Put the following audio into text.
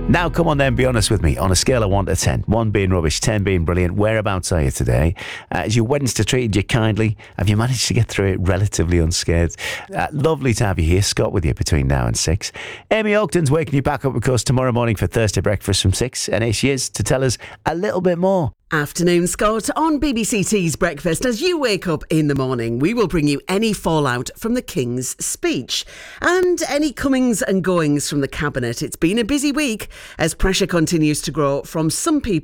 Now, come on then, be honest with me. On a scale of 1 to 10, 1 being rubbish, 10 being brilliant, whereabouts are you today? Has your Wednesday treated you kindly? Have you managed to get through it relatively unscathed? Lovely to have you here. Scott with you between now and 6. Amy Oakton's waking you back up, of course, tomorrow morning for Thursday breakfast from 6. And here she is to tell us a little bit more. Afternoon, Scott. On BBC T's Breakfast, as you wake up in the morning, we will bring you any fallout from the King's speech and any comings and goings from the Cabinet. It's been a busy week as pressure continues to grow from some people